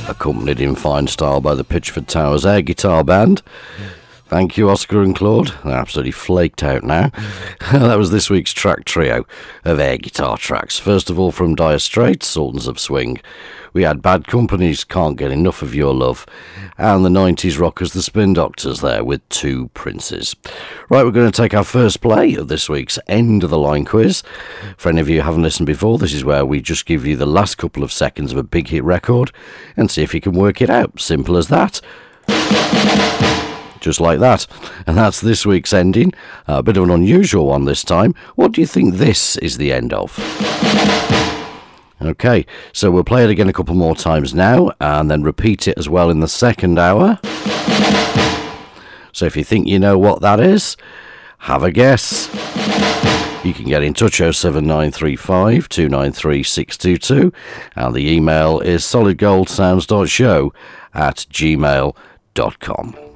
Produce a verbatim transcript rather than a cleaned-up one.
accompanied in fine style by the Pitchford Towers Air Guitar Band. Thank you, Oscar and Claude. They're absolutely flaked out now. That was this week's track trio of air guitar tracks. First of all, from Dire Straits, Sultans of Swing. We had Bad Company's Can't Get Enough of Your Love, and the nineties rockers, the Spin Doctors, there with Two Princes. Right, we're going to take our first play of this week's End of the Line quiz. For any of you who haven't listened before, this is where we just give you the last couple of seconds of a big hit record and see if you can work it out. Simple as that. Just like that. And that's this week's ending. A bit of an unusual one this time. What do you think this is the end of? Okay, so we'll play it again a couple more times now and then repeat it as well in the second hour. So if you think you know what that is, have a guess. You can get in touch oh seven nine three five, two nine three, six two two, and the email is solid gold sounds dot show at gmail dot com.